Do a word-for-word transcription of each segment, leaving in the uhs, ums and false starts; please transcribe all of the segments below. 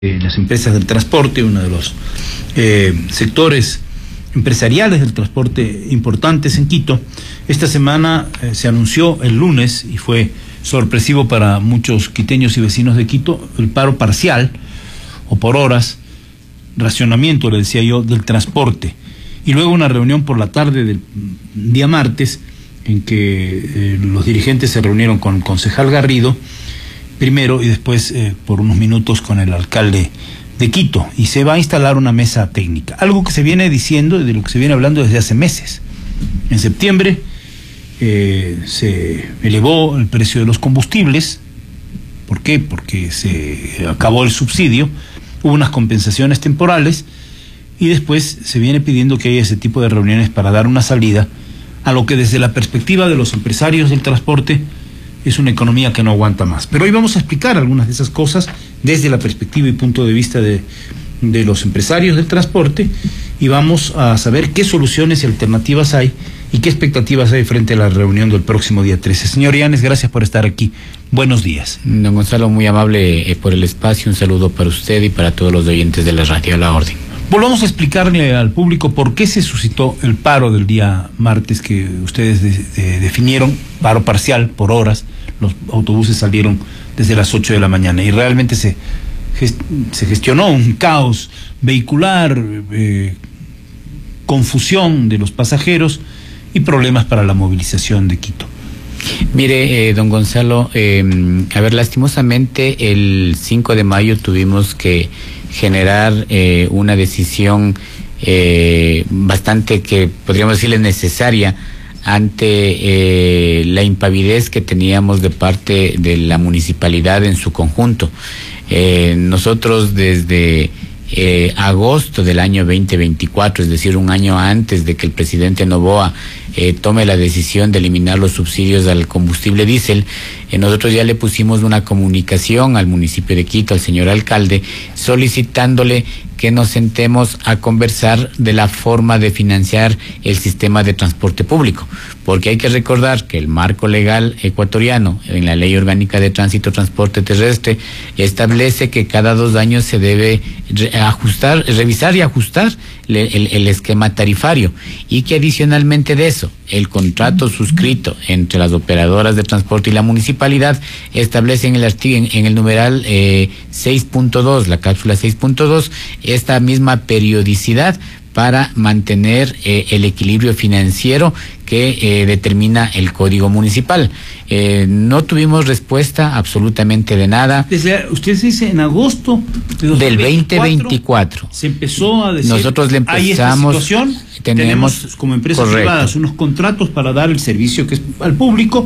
Eh, las empresas del transporte, uno de los eh, sectores empresariales del transporte importantes en Quito. Esta semana eh, se anunció el lunes, y fue sorpresivo para muchos quiteños y vecinos de Quito, el paro parcial o por horas, racionamiento, le decía yo, del transporte. Y luego una reunión por la tarde del día martes en que eh, los dirigentes se reunieron con el concejal Garrido primero y después eh, por unos minutos con el alcalde de Quito, y se va a instalar una mesa técnica, algo que se viene diciendo y de lo que se viene hablando desde hace meses. En septiembre eh, se elevó el precio de los combustibles. ¿Por qué? Porque se acabó el subsidio, hubo unas compensaciones temporales, y después se viene pidiendo que haya ese tipo de reuniones para dar una salida a lo que desde la perspectiva de los empresarios del transporte es una economía que no aguanta más. Pero hoy vamos a explicar algunas de esas cosas desde la perspectiva y punto de vista de, de los empresarios del transporte, y vamos a saber qué soluciones y alternativas hay y qué expectativas hay frente a la reunión del próximo día trece. Señor Yanes, gracias por estar aquí. Buenos días. Don Gonzalo, muy amable eh, por el espacio. Un saludo para usted y para todos los oyentes de la radio La Orden. Volvamos a explicarle al público por qué se suscitó el paro del día martes que ustedes de, de, definieron, paro parcial por horas. Los autobuses salieron desde las ocho de la mañana y realmente se, se gestionó un caos vehicular, eh, confusión de los pasajeros y problemas para la movilización de Quito. Mire, eh, don Gonzalo, eh, a ver, lastimosamente el cinco de mayo tuvimos que generar eh, una decisión eh, bastante, que podríamos decirle, necesaria ante eh, la impavidez que teníamos de parte de la municipalidad en su conjunto. Eh, nosotros desde eh, agosto del año veinte veinticuatro, es decir, un año antes de que el presidente Noboa eh, tome la decisión de eliminar los subsidios al combustible diésel, eh, nosotros ya le pusimos una comunicación al municipio de Quito, al señor alcalde, solicitándole que nos sentemos a conversar de la forma de financiar el sistema de transporte público, porque hay que recordar que el marco legal ecuatoriano, en la Ley Orgánica de Tránsito y Transporte Terrestre, establece que cada dos años se debe ajustar, revisar y ajustar el, el, el esquema tarifario, y que adicionalmente de eso, el contrato suscrito entre las operadoras de transporte y la municipalidad establece en el artículo, en, en el numeral eh, seis punto dos, la cápsula seis punto dos, esta misma periodicidad para mantener eh, el equilibrio financiero que eh, determina el Código Municipal. Eh, no tuvimos respuesta absolutamente de nada. Desde, usted dice en agosto de dos mil veinticuatro, del veinte veinticuatro se empezó a decir, nosotros le empezamos, hay esta situación, tenemos, tenemos como empresas correcto. privadas unos contratos para dar el servicio que es al público,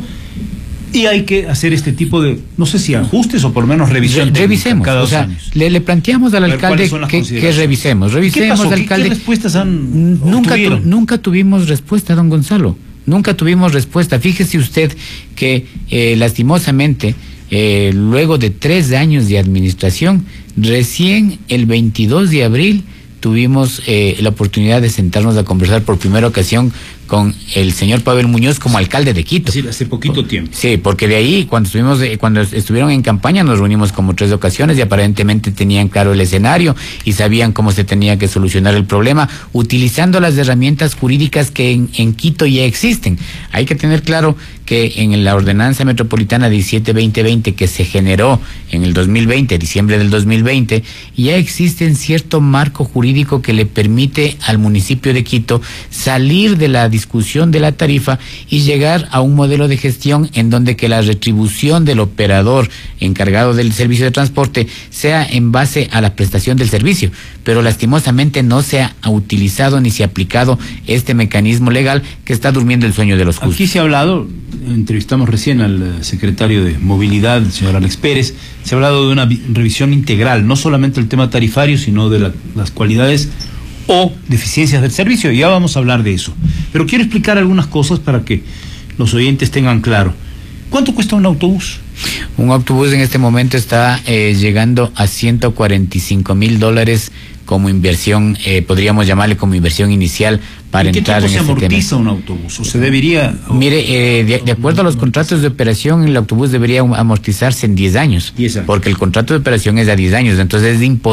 y hay que hacer este tipo de, no sé si ajustes o por lo menos revisión. Re revisemos, cada dos o sea, años. Le, le planteamos al alcalde que, que revisemos, revisemos al alcalde. ¿Qué, qué respuestas han nunca, tu, nunca tuvimos respuesta, don Gonzalo, nunca tuvimos respuesta. Fíjese usted que eh, lastimosamente, eh, luego de tres años de administración, recién el veintidós de abril tuvimos eh, la oportunidad de sentarnos a conversar por primera ocasión con el señor Pavel Muñoz como alcalde de Quito. Sí, hace poquito tiempo. Sí, porque de ahí, cuando estuvimos, cuando estuvieron en campaña, nos reunimos como tres ocasiones y aparentemente tenían claro el escenario y sabían cómo se tenía que solucionar el problema, utilizando las herramientas jurídicas que en, en Quito ya existen. Hay que tener claro que en la ordenanza metropolitana diecisiete veinte veinte que se generó en el dos mil veinte, diciembre del dos mil veinte, ya existe un cierto marco jurídico que le permite al municipio de Quito salir de la discusión de la tarifa y llegar a un modelo de gestión en donde que la retribución del operador encargado del servicio de transporte sea en base a la prestación del servicio, pero lastimosamente no se ha utilizado ni se ha aplicado este mecanismo legal que está durmiendo el sueño de los justos. Aquí se ha hablado, entrevistamos recién al secretario de Movilidad, el señor Alex Pérez, se ha hablado de una revisión integral, no solamente el tema tarifario, sino de la, las cualidades o deficiencias del servicio. Ya vamos a hablar de eso, pero quiero explicar algunas cosas para que los oyentes tengan claro. ¿Cuánto cuesta un autobús? Un autobús en este momento está eh, llegando a ciento cuarenta y cinco mil dólares como inversión, eh, podríamos llamarle como inversión inicial para entrar en este tema. ¿Qué tiempo se amortiza un autobús? ¿O se debería...? O, Mire, eh, de, de acuerdo a los contratos de operación, el autobús debería amortizarse en diez años. diez años. Porque el contrato de operación es a diez años, entonces es imposible